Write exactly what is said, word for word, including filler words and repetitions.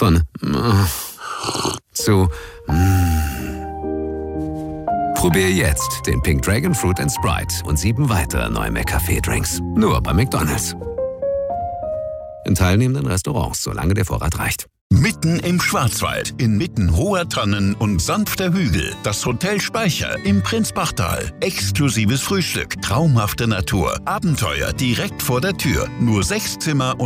Von äh, zu mm. Probier jetzt den Pink Dragon Fruit and Sprite und sieben weitere neue McCafé-Drinks. Nur bei McDonald's. In teilnehmenden Restaurants, solange der Vorrat reicht. Mitten im Schwarzwald, inmitten hoher Tannen und sanfter Hügel, das Hotel Speicher im Prinzbachtal. Exklusives Frühstück, traumhafte Natur, Abenteuer direkt vor der Tür. Nur sechs Zimmer und